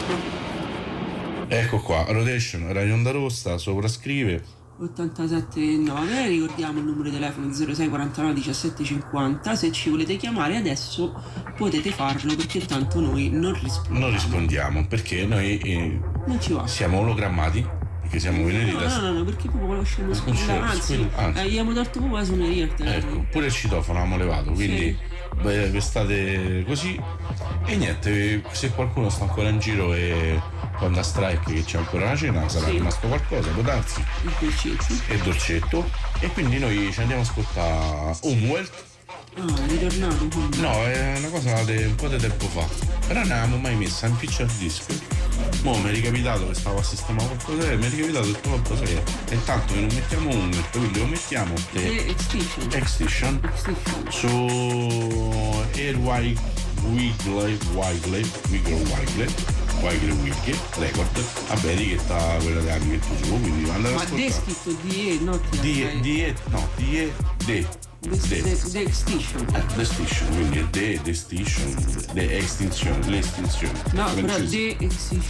Ecco qua, rotation, Radio Onda Rossa, sovrascrive 87.9, ricordiamo il numero di telefono 06 49 17 50. Se ci volete chiamare adesso potete farlo, perché tanto noi non rispondiamo. Non rispondiamo perché noi non ci va. Siamo ologrammati, perché siamo veniti da... No, perché proprio conosciamo anzi, gli abbiamo tolto proprio la suoneria. Ecco, pure il citofono abbiamo levato, quindi state così. E niente, se qualcuno sta ancora in giro e quando a strike che c'è ancora una cena, sarà rimasto qualcosa, può darsi. Il dolcetto. E quindi noi ci andiamo a ascoltare Homeworld. È ritornato quindi. No, è una cosa di un po' di tempo fa, però non l'avevamo mai messa in picture disc. Mo' mi è ricapitato che stavo a sistemare qualcosa e mi è ricapitato il tuo cos'è. E intanto che non mettiamo Homeworld, quindi lo mettiamo Extinction su Air Wiggly Record, vabbè, etichetta quella della Amichetta su, quindi andate ad ascoltare. Ma D scritto DE, not The Extinction. The Station, quindi The Extinction, l'estinzione. No, però The Extinction.